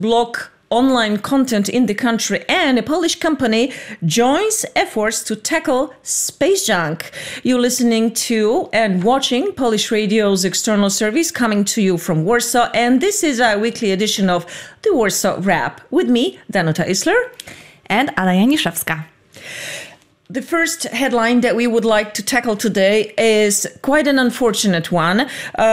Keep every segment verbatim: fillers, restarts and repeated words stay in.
block online content in the country, and a Polish company joins efforts to tackle space junk. You're listening to and watching Polish Radio's external service coming to you from Warsaw, and this is our weekly edition of the Warsaw Wrap. With me, Danuta Isler. And Ala Janiszewska. The first headline that we would like to tackle today is quite an unfortunate one.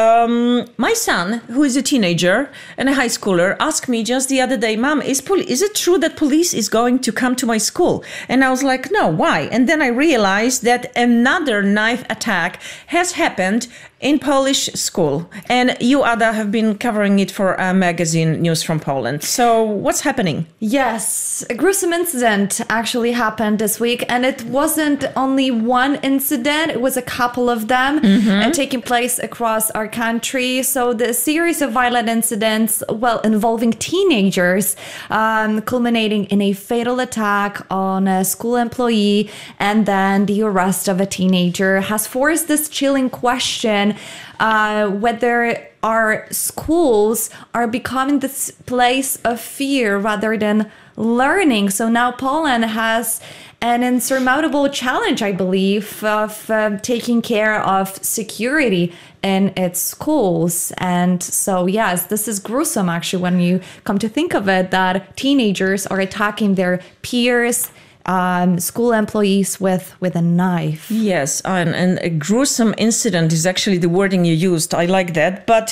Um, my son, who is a teenager and a high schooler, asked me just the other day, Mom, is, poli- is it true that police is going to come to my school? And I was like, no, why? And then I realized that another knife attack has happened in Polish school. And you, Ada, have been covering it for a magazine, News from Poland. So what's happening? Yes, a gruesome incident actually happened this week. And it wasn't only one incident, it was a couple of them mm-hmm. uh, taking place across our country. So the series of violent incidents, well, involving teenagers, um, culminating in a fatal attack on a school employee and then the arrest of a teenager has forced this chilling question Uh, whether our schools are becoming this place of fear rather than learning. So now Poland has an insurmountable challenge, I believe, of uh, taking care of security in its schools. And so, yes, this is gruesome, actually, when you come to think of it, that teenagers are attacking their peers, Um, school employees with, with a knife. Yes, and, and a gruesome incident is actually the wording you used. I like that. But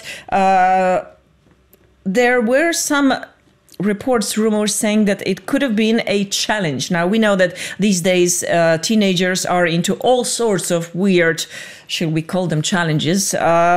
uh, there were some reports, rumors saying that it could have been a challenge. Now, we know that these days uh, teenagers are into all sorts of weird, should we call them challenges?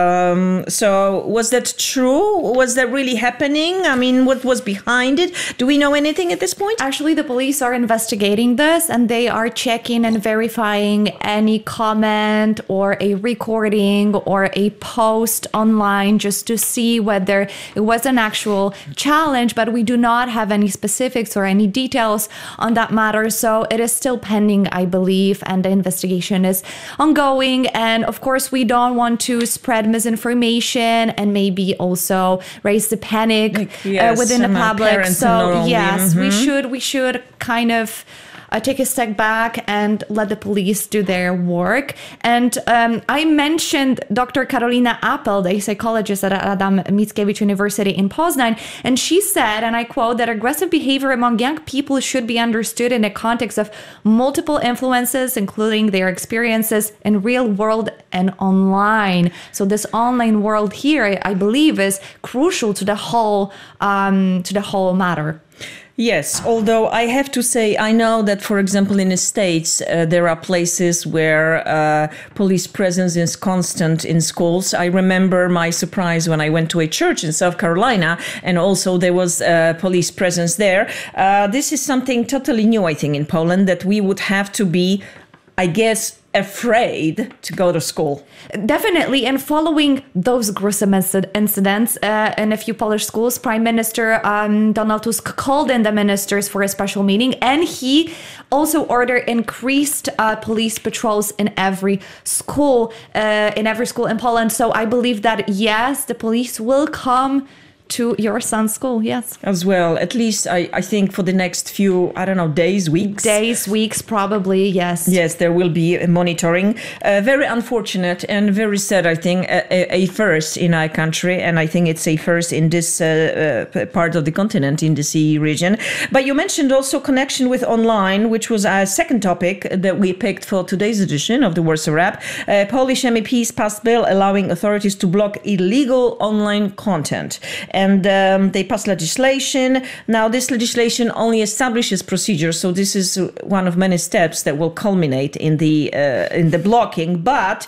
Um, so was that true? Was that really happening? I mean, what was behind it? Do we know anything at this point? Actually, the police are investigating this and they are checking and verifying any comment or a recording or a post online just to see whether it was an actual challenge, but we do not have any specifics or any details on that matter. So it is still pending, I believe, and the investigation is ongoing. And of course, we don't want to spread misinformation and maybe also raise the panic like, yes, uh, within the public. So yes, mm-hmm. we should we should kind of Uh, take a step back and let the police do their work. And um, I mentioned Doctor Karolina Appel, the psychologist at Adam Mickiewicz University in Poznań, and she said, and I quote, that aggressive behavior among young people should be understood in the context of multiple influences, including their experiences in real world and online. So this online world here, I believe, is crucial to the whole um, to the whole matter. Yes, although I have to say, I know that, for example, in the States, uh, there are places where uh, police presence is constant in schools. I remember my surprise when I went to a church in South Carolina, and also there was uh, police presence there. Uh, this is something totally new, I think, in Poland, that we would have to be, I guess, afraid to go to school. Definitely. And following those gruesome incidents uh, in a few Polish schools, Prime Minister um, Donald Tusk called in the ministers for a special meeting, and he also ordered increased uh, police patrols in every school, uh, in every school in Poland. So I believe that, yes, the police will come to your son's school, yes. As well, at least I, I think for the next few, I don't know, days, weeks? Days, weeks, probably, yes. Yes, there will be monitoring. Uh, very unfortunate and very sad, I think, a, a first in our country. And I think it's a first in this uh, uh, part of the continent, in the C E region. But you mentioned also connection with online, which was our second topic that we picked for today's edition of the Warsaw Wrap. Uh, Polish M E Ps passed bill allowing authorities to block illegal online content. And um, they passed legislation. Now, this legislation only establishes procedures, so this is one of many steps that will culminate in the uh, in the blocking. But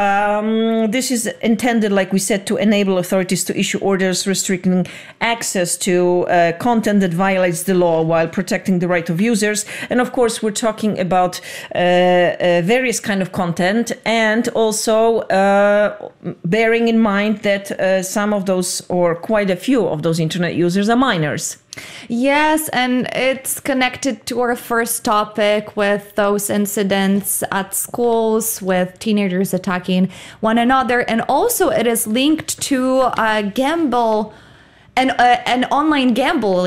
um, this is intended, like we said, to enable authorities to issue orders restricting access to uh, content that violates the law while protecting the right of users. And of course, we're talking about uh, uh, various kind of content, and also uh, bearing in mind that uh, some of those, or quite a few of those internet users, are minors. Yes, and it's connected to our first topic with those incidents at schools with teenagers attacking one another. And also it is linked to uh, Gamble and uh, and online gambling